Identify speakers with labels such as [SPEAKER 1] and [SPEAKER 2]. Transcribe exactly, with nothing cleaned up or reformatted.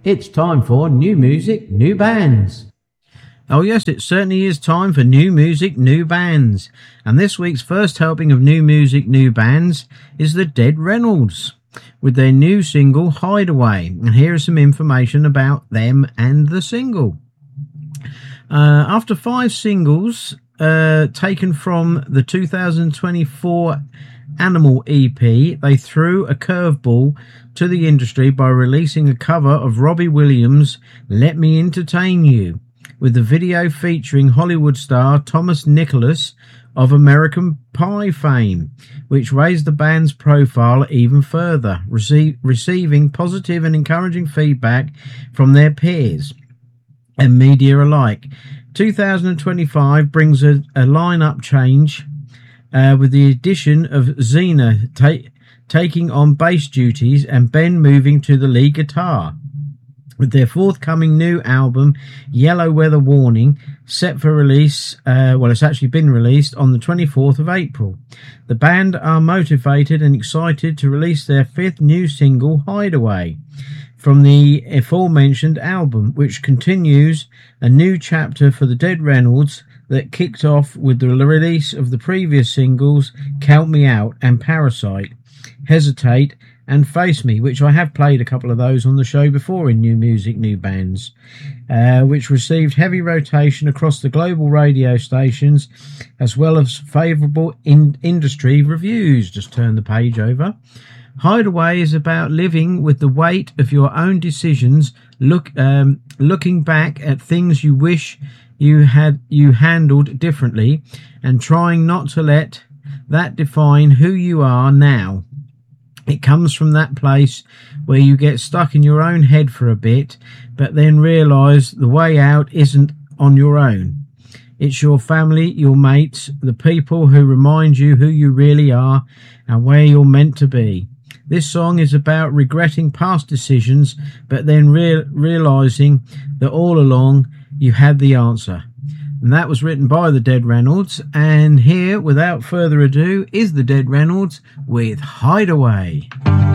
[SPEAKER 1] It's time for new music, new bands.
[SPEAKER 2] Oh yes, it certainly is time for new music, new bands. And this week's first helping of new music, new bands is the Dead Reynolds with their new single Hideaway. And here is some information about them and the single. Uh, after five singles uh, taken from the two thousand twenty-four Animal E P, they threw a curveball to the industry by releasing a cover of Robbie Williams' Let Me Entertain You, with the video featuring Hollywood star Thomas Nicholas of American Pie fame, which raised the band's profile even further, rece- receiving positive and encouraging feedback from their peers and media alike. two thousand twenty-five brings a, a lineup change uh, with the addition of Xena ta- taking on bass duties and Ben moving to the lead guitar. With their forthcoming new album, Yellow Weather Warning, set for release, uh, well, it's actually been released on the twenty-fourth of April. The band are motivated and excited to release their fifth new single, Hideaway, from the aforementioned album, which continues a new chapter for the Dead Reynolds that kicked off with the release of the previous singles, Count Me Out and Parasite, Hesitate, and Face Me, which I have played a couple of those on the show before in New Music, New Bands, uh, which received heavy rotation across the global radio stations, as well as favourable in- industry reviews. Just turn the page over. Hideaway is about living with the weight of your own decisions, look, um, looking back at things you wish you had you handled differently, and trying not to let that define who you are now. It comes from that place where you get stuck in your own head for a bit, but then realise the way out isn't on your own. It's your family, your mates, the people who remind you who you really are and where you're meant to be. This song is about regretting past decisions, but then re- realising that all along you had the answer. And that was written by the Dead Reynolds. And here, without further ado, is the Dead Reynolds with Hideaway.